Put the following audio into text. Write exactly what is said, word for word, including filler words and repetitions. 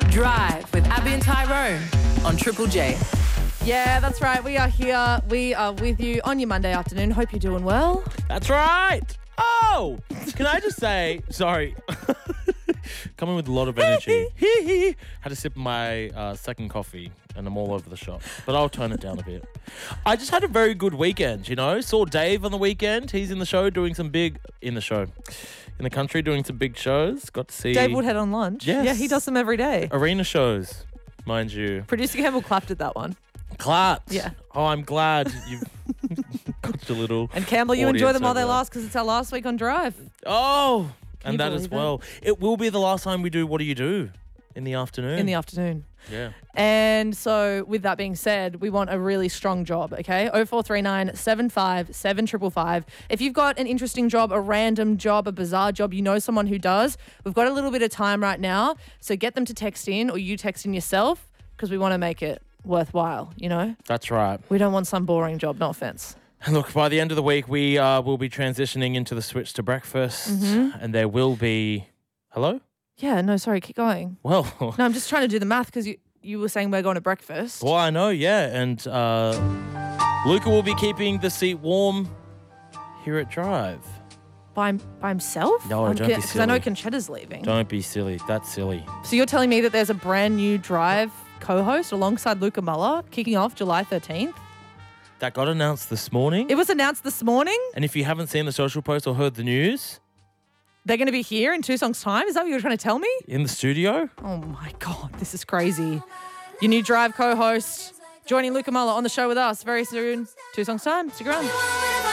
Drive with Abby and Tyrone on Triple J. Yeah, that's right. We are here. We are with you on your Monday afternoon. Hope you're doing well. That's right. Oh, can I just say, sorry, coming with a lot of energy. Had to sip my uh, second coffee and I'm all over the shop, but I'll tone it down a bit. I just had a very good weekend, you know. Saw Dave on the weekend. He's in the show doing some big, in the show, in the country doing some big shows. Got to see Dave Woodhead on lunch. Yes. Yeah, he does them every day. arena shows, mind you. Producer Campbell clapped at that one. Clapped. Yeah. Oh, I'm glad you've got a little. And Campbell, you enjoy audience them while they over there. last because it's our last week on Drive. Oh, Can you and that as believe it? well. It will be the last time we do What Do You Do in the afternoon. In the afternoon. Yeah. And so with that being said, we want a really strong job, okay? oh four three nine, seven five seven five five. If you've got an interesting job, a random job, a bizarre job, you know someone who does, we've got a little bit of time right now. So get them to text in or you text in yourself because we want to make it worthwhile, you know? That's right. We don't want some boring job, no offense. And look, by the end of the week, we uh, will be transitioning into the switch to breakfast. Mm-hmm. And there will be... Hello? Yeah, no, sorry, keep going. Well... No, I'm just trying to do the math because you, you were saying we're going to breakfast. well, I know, yeah. And uh, Luca will be keeping the seat warm here at Drive. By, by himself? No, don't be Because I know silly. Conchetta's leaving. Don't be silly. That's silly. So you're telling me that there's a brand new Drive co-host alongside Luca Muller kicking off July thirteenth? That got announced this morning. It was announced this morning. And if you haven't seen the social post or heard the news, They're going to be here in two songs' time. Is that what you're trying to tell me? in the studio... Oh my God, this is crazy. Your new Drive co-host joining Luca Muller on the show with us very soon. Two songs' time. Stick around.